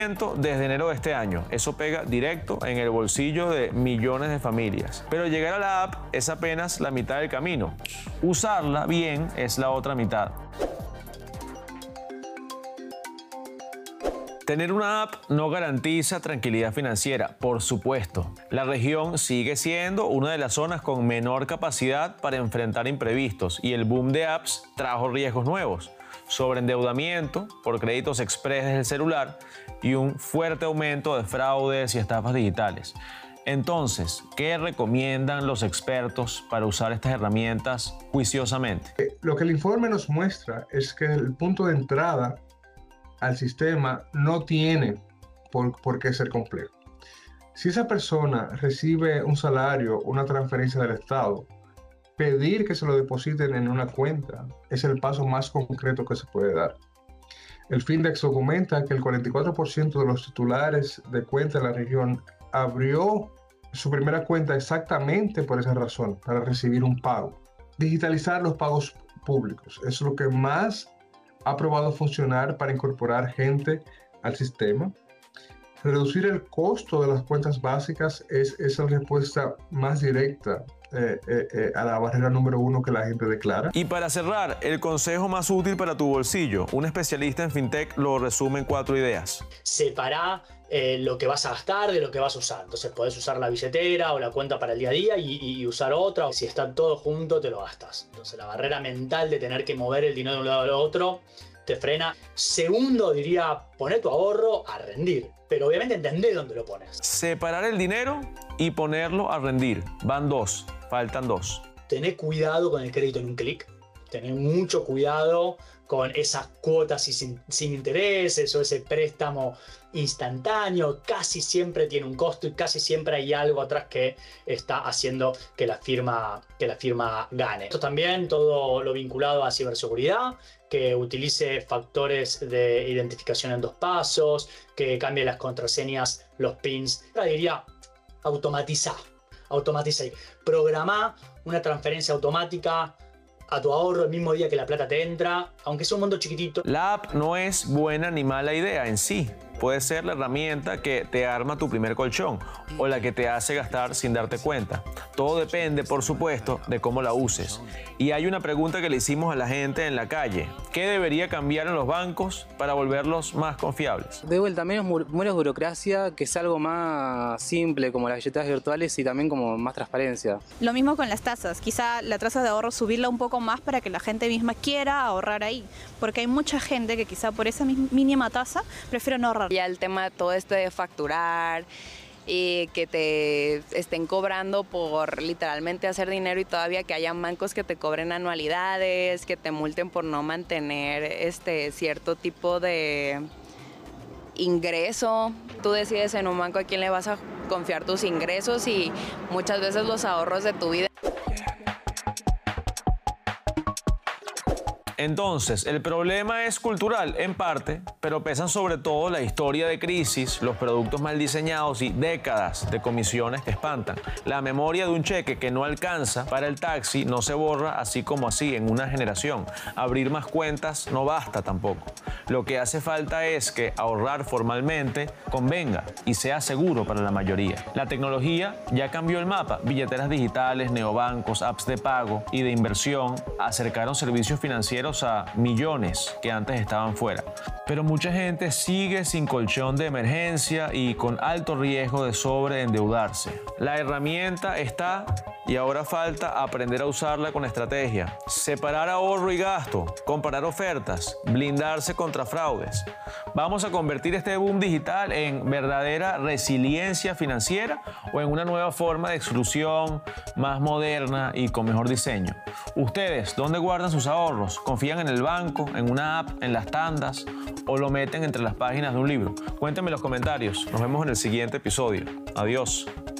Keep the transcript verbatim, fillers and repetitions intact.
desde enero de este año. Eso pega directo en el bolsillo de millones de familias. Pero llegar a la app es apenas la mitad del camino. Usarla bien es la otra mitad. Tener una app no garantiza tranquilidad financiera, por supuesto. La región sigue siendo una de las zonas con menor capacidad para enfrentar imprevistos y el boom de apps trajo riesgos nuevos, sobreendeudamiento por créditos express desde el celular y un fuerte aumento de fraudes y estafas digitales. Entonces, ¿qué recomiendan los expertos para usar estas herramientas juiciosamente? Lo que el informe nos muestra es que el punto de entrada al sistema no tiene por, por qué ser complejo. Si esa persona recibe un salario, una transferencia del Estado, pedir que se lo depositen en una cuenta es el paso más concreto que se puede dar. El Findex documenta que el cuarenta y cuatro por ciento de los titulares de cuenta de la región abrió su primera cuenta exactamente por esa razón, para recibir un pago. Digitalizar los pagos públicos es lo que más ha probado funcionar para incorporar gente al sistema. Reducir el costo de las cuentas básicas es esa respuesta más directa eh, eh, eh, a la barrera número uno que la gente declara. Y para cerrar, el consejo más útil para tu bolsillo. Un especialista en fintech lo resume en cuatro ideas. Separá eh, lo que vas a gastar de lo que vas a usar. Entonces podés usar la billetera o la cuenta para el día a día y, y usar otra. Si está todo junto, te lo gastas. Entonces la barrera mental de tener que mover el dinero de un lado al otro te frena. Segundo, diría, poné tu ahorro a rendir. Pero obviamente entendé dónde lo pones. Separar el dinero y ponerlo a rendir. Van dos, faltan dos. Tené cuidado con el crédito en un clic. Tené mucho cuidado con esas cuotas sin, sin intereses o ese préstamo instantáneo. Casi siempre tiene un costo y casi siempre hay algo atrás que está haciendo que la firma, que la firma gane. Esto también, todo lo vinculado a ciberseguridad, que utilice factores de identificación en dos pasos, que cambie las contraseñas, los pins. Ahora diría, automatizá, automatizá. Programá una transferencia automática a tu ahorro el mismo día que la plata te entra, aunque sea un monto chiquitito. La app no es buena ni mala idea en sí. Puede ser la herramienta que te arma tu primer colchón o la que te hace gastar sin darte cuenta. Todo depende, por supuesto, de cómo la uses. Y hay una pregunta que le hicimos a la gente en la calle. ¿Qué debería cambiar en los bancos para volverlos más confiables? De vuelta, menos, menos burocracia, que es algo más simple como las billeteras virtuales y también como más transparencia. Lo mismo con las tasas. Quizá la tasa de ahorro subirla un poco más para que la gente misma quiera ahorrar ahí. Porque hay mucha gente que quizá por esa mínima tasa prefiere no ahorrar. Ya el tema de todo esto de facturar y que te estén cobrando por literalmente hacer dinero y todavía que hayan bancos que te cobren anualidades, que te multen por no mantener este cierto tipo de ingreso. Tú decides en un banco a quién le vas a confiar tus ingresos y muchas veces los ahorros de tu vida. Entonces, el problema es cultural, en parte, pero pesan sobre todo la historia de crisis, los productos mal diseñados y décadas de comisiones que espantan. La memoria de un cheque que no alcanza para el taxi no se borra así como así en una generación. Abrir más cuentas no basta tampoco. Lo que hace falta es que ahorrar formalmente convenga y sea seguro para la mayoría. La tecnología ya cambió el mapa. Billeteras digitales, neobancos, apps de pago y de inversión acercaron servicios financieros a millones que antes estaban fuera. Pero mucha gente sigue sin colchón de emergencia y con alto riesgo de sobreendeudarse. La herramienta está y ahora falta aprender a usarla con estrategia. Separar ahorro y gasto, comparar ofertas, blindarse contra fraudes. ¿Vamos a convertir este boom digital en verdadera resiliencia financiera o en una nueva forma de exclusión más moderna y con mejor diseño? ¿Ustedes dónde guardan sus ahorros? ¿Confían en el banco, en una app, en las tandas o lo meten entre las páginas de un libro? Cuéntenme en los comentarios. Nos vemos en el siguiente episodio. Adiós.